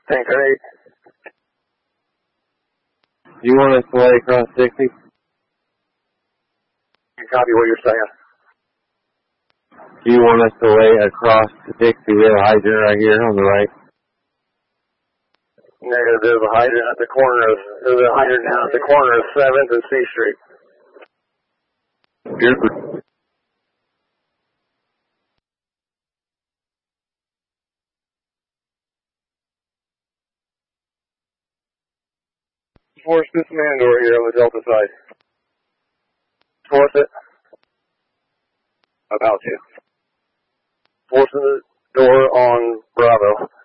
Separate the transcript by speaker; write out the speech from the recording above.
Speaker 1: Tanker 8.
Speaker 2: Do you want us to lay across 60?
Speaker 1: Copy what you're saying.
Speaker 2: Do you want us to lay across 60? We have a hydrant right here on the right.
Speaker 1: Negative, there's a hydrant at the corner of, there's a hydrant down at the corner of 7th and C Street.
Speaker 2: Good.
Speaker 1: Force this man door here on the Delta side. Force it. About to. Forcing the door on Bravo.